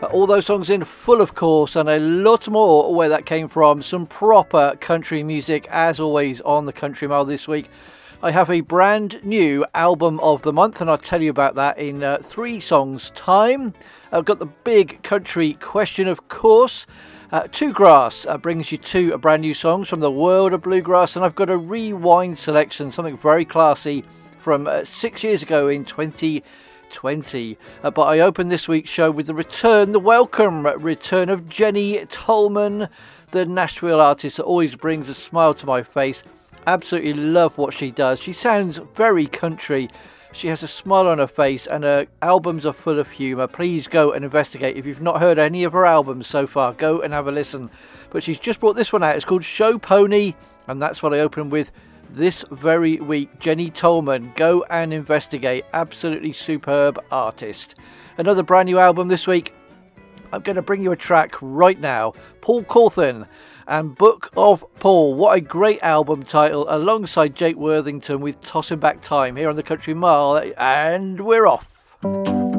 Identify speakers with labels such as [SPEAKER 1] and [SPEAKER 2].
[SPEAKER 1] All those songs in full, of course, and a lot more where that came from. Some proper country music, as always, on the Country Mile this week. I have a brand new album of the month, and I'll tell you about that in 3 songs' time. I've got the big country question, of course. Two Grass brings you 2 brand new songs from the world of bluegrass, and I've got a rewind selection, something very classy from 6 years ago in 2020. But I opened this week's show with the welcome return of Jenny Tolman, the Nashville artist that always brings a smile to my face. Absolutely love what she does. She sounds very country. She has a smile on her face, and her albums are full of humour. Please go and investigate. If you've not heard any of her albums so far, go and have a listen. But she's just brought this one out. It's called Show Pony, and that's what I opened with this very week. Jenny Tolman, go and investigate. Absolutely superb artist. Another brand new album this week. I'm going to bring you a track right now. Paul Cawthon and Book of Paul. What a great album title, alongside Jake Worthington with Tossing Back Time, here on the Country Mile, and we're off.